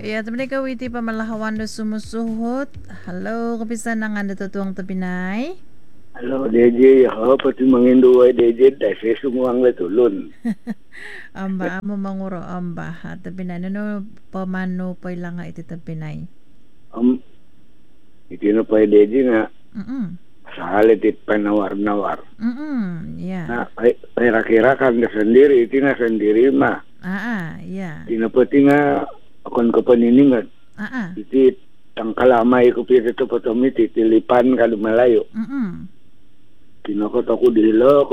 Iya, tapi ka witi pamalahawan do sumusuhot. Halo, kapisan na nga natutuwang tapinay? Halo DJ, pati manginduay DJ dahil sa sumuang latulon. Amba amo manguro amba ha tapinay no pamano pay lang nga iti tapinay. Iti na pa DJ nga, Mm. sa halit it panawar-nawar. Yeah. Na, ay rakirakan na sendiri, iti na sendiri ma. Yeah. Iti na pati nga, akon ka paniningan. Iti tangkalamay ko pito to patomit, iti lipan ka lumalayo. Mm. Kinakot ako dilo,